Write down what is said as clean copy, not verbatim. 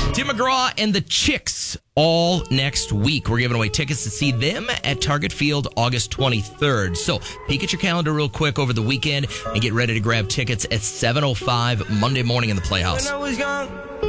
Tim McGraw and the Chicks all next week. We're giving away tickets to see them at Target Field August 23rd. So peek at your calendar real quick over the weekend and get ready to grab tickets at 7:05 Monday morning in the Playhouse. When I was young.